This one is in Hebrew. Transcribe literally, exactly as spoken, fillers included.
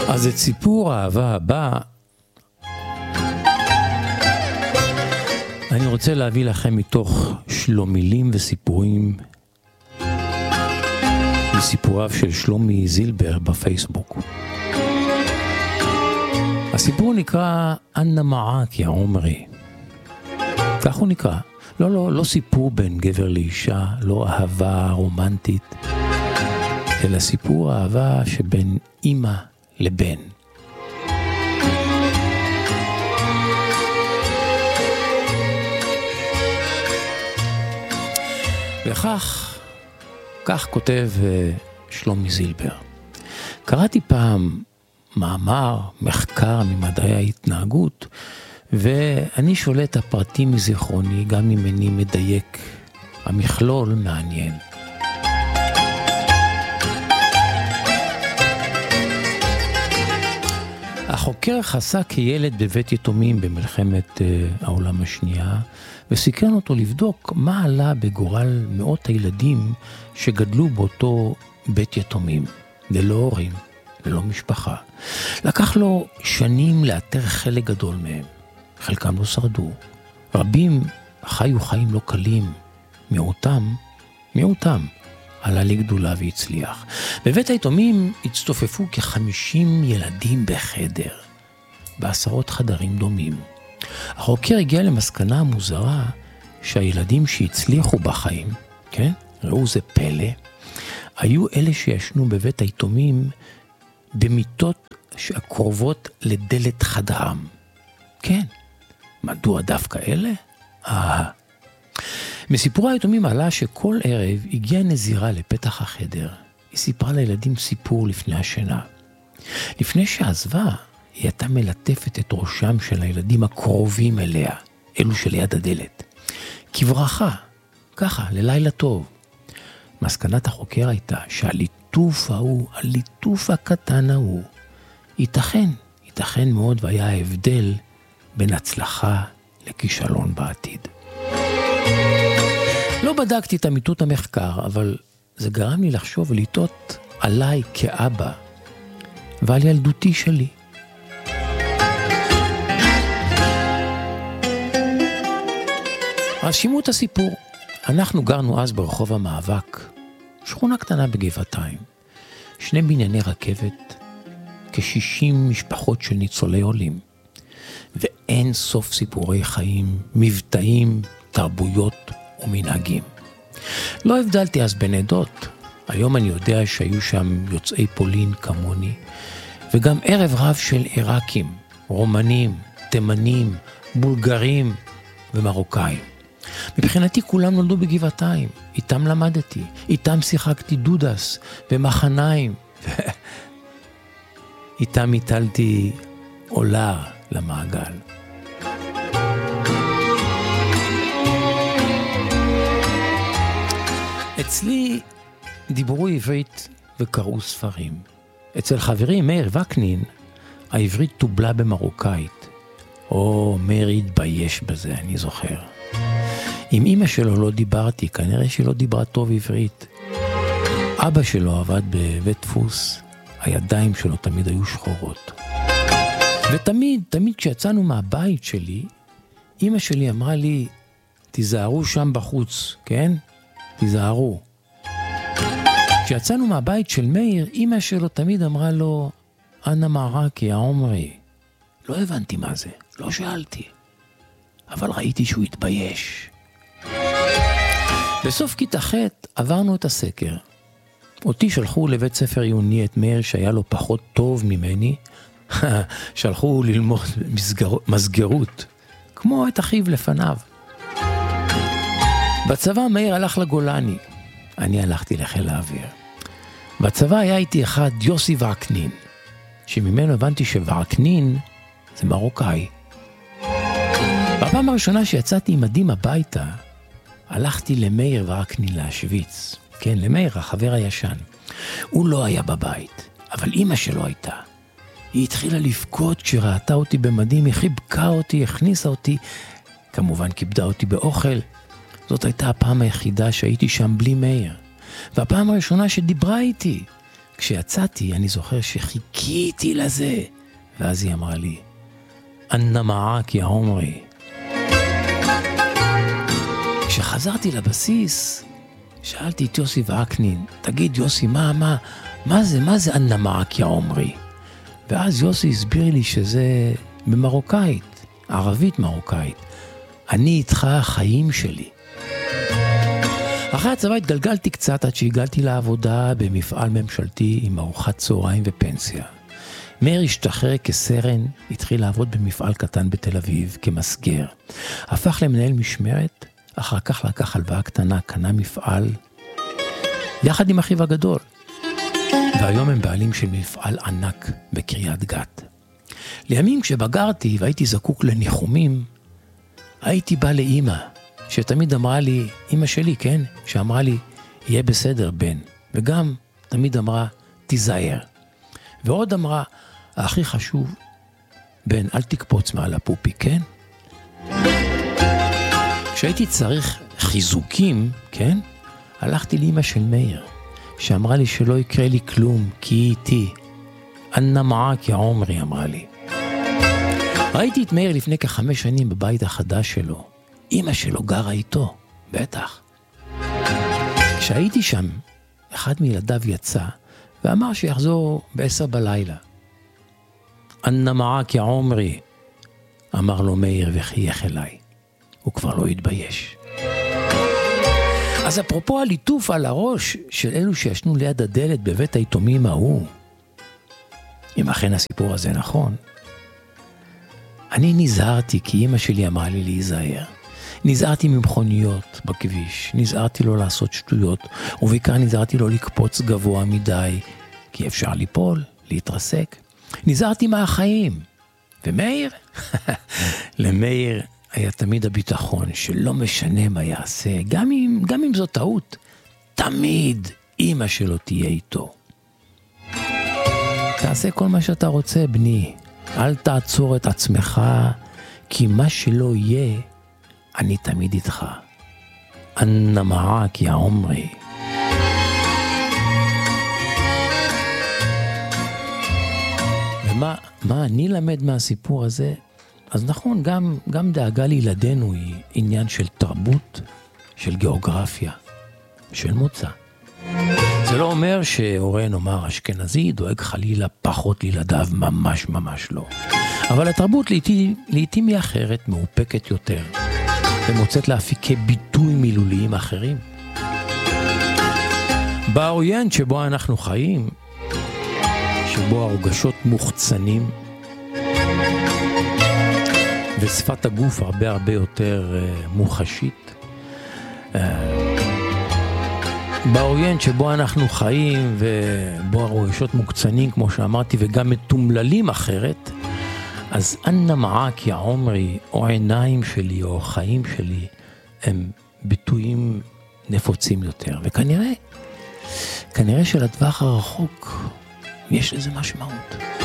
אז את סיפור האהבה הבא אני רוצה להביא לכם מתוך שלומילים וסיפורים מסיפוריו של שלומי זילבר בפייסבוק. הסיפור נקרא אנה מעק יא עומרי. כך הוא נקרא. לא, לא, לא סיפור בין גבר לאישה, לא אהבה רומנטית, אלא סיפור אהבה שבין אמא לבן. וכך, כך כותב שלומי זילבר. קראתי פעם מאמר, מחקר ממדעי ההתנהגות, ואני שולט הפרטים מזיכרוני, גם אם אני מדייק. המכלול מעניין. החוקר חסה כילד בבית יתומים במלחמת uh, העולם השנייה, וסיכן אותו לבדוק מה עלה בגורל מאות הילדים שגדלו באותו בית יתומים, ללא הורים, ללא משפחה. לקח לו שנים לאתר חלק גדול מהם. חלקם לא שרדו. רבים חיו חיים לא קלים. מיעוטם, מיעוטם, עלה לגדולה והצליח. בבית היתומים הצטופפו כחמישים ילדים בחדר, בעשרות חדרים דומים. החוקר הגיע למסקנה מוזרה שהילדים שהצליחו בחיים, כן? ראו זה פלא, היו אלה שישנו בבית היתומים במיטות הקרובות לדלת חדרם. כן, מדוע דווקא אלה? אה. מסיפור היתומים עלה שכל ערב הגיעה נזירה לפתח החדר. היא סיפרה לילדים סיפור לפני השינה. לפני שעזבה, היא הייתה מלטפת את ראשם של הילדים הקרובים אליה, אלו שליד הדלת. כברכה, ככה, ללילה טוב. מסקנת החוקר הייתה שהליטוף ההוא, הליטוף הקטן ההוא, ייתכן, ייתכן מאוד והיה ההבדל בין הצלחה לכישלון בעתיד. לא בדקתי את אמיתות המחקר, אבל זה גרם לי לחשוב ולטעות עליי כאבא ועל ילדותי שלי. אז שימו את הסיפור. אנחנו גרנו אז ברחוב המאבק, שכונה קטנה בגבעתיים, שני בנייני רכבת, כ-שישים משפחות של ניצולי עולים, ואין סוף סיפורי חיים, מבטאים, תרבויות ומנהגים. לא הבדלתי אז בין עדות. היום אני יודע שהיו שם יוצאי פולין כמוני, וגם ערב רב של עיראקים, רומנים, תימנים, בולגרים ומרוקאים. מבחינתי כולם נולדו בגבעתיים, איתם למדתי, איתם שיחקתי דודס ומחניים, איתם הטלתי עולה למעגל. אצלי דיברו עברית וקראו ספרים. אצל חברי מאיר וקנין, העברית טובלה במרוקאית. או, מאיר התבייש בזה, אני זוכר. עם אמא שלו לא דיברתי, כנראה שלא דיברה טוב עברית. אבא שלו עבד בבית דפוס, הידיים שלו תמיד היו שחורות. ותמיד, תמיד כשיצאנו מהבית שלי, אמא שלי אמרה לי, תיזהרו שם בחוץ, כן? תיזהרו. כשיצאנו מהבית של מאיר, אמא שלו תמיד אמרה לו, אנה מעק יא עומרי. לא הבנתי מה זה, לא שאלתי. אבל ראיתי שהוא התבייש. בסוף כיתה ח' עברנו את הסקר. אותי שלחו לבית ספר עיוני, את מאיר שהיה לו פחות טוב ממני, שלחו ללמוד מסגר... מסגרות, כמו את אחיו לפניו. בצבא מאיר הלך לגולני, אני הלכתי לחיל האוויר. בצבא היה איתי אחד יוסי וקנין, שממנו הבנתי שווקנין זה מרוקאי. בפעם הראשונה שיצאתי עם מדים הביתה, הלכתי למאיר וקנין להשוויץ. כן, למאיר, החבר הישן. הוא לא היה בבית, אבל אמא שלו הייתה. היא התחילה לבכות כשראתה אותי במדים, היא חיבקה אותי, הכניסה אותי, כמובן כיבדה אותי באוכל. זאת הייתה הפעם היחידה שהייתי שם בלי מאיר. והפעם הראשונה שדיברה איתי, כשיצאתי, אני זוכר שחיכיתי לזה, ואז היא אמרה לי, אנא מעק יא עומרי. כשחזרתי לבסיס, שאלתי את יוסי וקנין, תגיד יוסי, מה, מה, מה זה, מה זה אנא מעק יא עומרי? ואז יוסי הסביר לי שזה במרוקאית, ערבית מרוקאית. אני איתך החיים שלי. אחרי הצבא התגלגלתי קצת עד שהגעתי לעבודה במפעל ממשלתי עם ארוחת צהריים ופנסיה. מאיר השתחרר כסרן, התחיל לעבוד במפעל קטן בתל אביב כמסגר. הפך למנהל משמרת, אחר כך לקח הלוואה קטנה, קנה מפעל, יחד עם אחיו הגדול. והיום הם בעלים של מפעל ענק בקריית גת. לימים כשבגרתי והייתי זקוק לניחומים, הייתי בא לאמא, שתמיד אמרה לי, אמא שלי, כן? שאמרה לי, יהיה בסדר בן. וגם תמיד אמרה, תיזהר. ועוד אמרה, הכי חשוב, בן, אל תקפוץ מעל הפופי, כן? כשהייתי צריך חיזוקים, כן? הלכתי לאמא של מאיר, שאמרה לי שלא יקרה לי כלום, כי היא איתי. אנא מעק יא עומרי, אמרה לי. ראיתי את מאיר לפני כחמש שנים בבית החדש שלו. אמא שלו גרה איתו, בטח. כשהייתי שם, אחד מילדיו יצא, ואמר שיחזור בעשר בלילה. אנא מעק יא עומרי, אמר לו מאיר וחייך אליי. הוא כבר לא התבייש. אז אפרופו הליטוף על הראש של אלו שישנו ליד הדלת בבית היתומים ההוא, אם אכן הסיפור הזה נכון, אני נזהרתי כי אמא שלי אמרה לי להיזהר. נזהרתי ממכוניות בכביש, נזהרתי לא לעשות שטויות, ובעיקר נזהרתי לא לקפוץ גבוה מדי, כי אפשר ליפול, להתרסק. נזהרתי מהחיים. ומאיר? למאיר היה תמיד הביטחון שלא משנה מה יעשה, גם אם, גם אם זו טעות, תמיד אמא שלו תהיה איתו. תעשה כל מה שאתה רוצה, בני. אל תעצור את עצמך, כי מה שלא יהיה, אני תמיד איתך. אנא מעק יא עומרי. ומה מה אני למד מהסיפור הזה? אז נכון, גם, גם דאגה לילדינו היא עניין של תרבות, של גיאוגרפיה, של מוצא. זה לא אומר שהורה נאמר אשכנזי דואג חלילה פחות לילדיו, ממש ממש לא. אבל התרבות לעתים, לעתים היא אחרת, מאופקת יותר, ומוצאת להפיקי ביטוי מילוליים אחרים. באוריינט שבו אנחנו חיים, שבו הרגשות מוחצנים, ושפת הגוף הרבה הרבה יותר uh, מוחשית, uh, באוריינט שבו אנחנו חיים ובו הרגשות מוקצנים כמו שאמרתי וגם מתומללים אחרת, אז אנא מעק יא עומרי או עיניים שלי או חיים שלי הם ביטויים נפוצים יותר, וכנראה כנראה שלטווח הרחוק יש לזה משמעות.